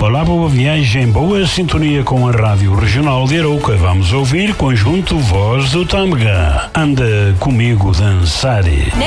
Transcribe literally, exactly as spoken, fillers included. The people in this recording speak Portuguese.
Olá, boa viagem, boa sintonia com a Rádio Regional de Arouca. Vamos ouvir conjunto Voz do Tâmega. Anda comigo dançar.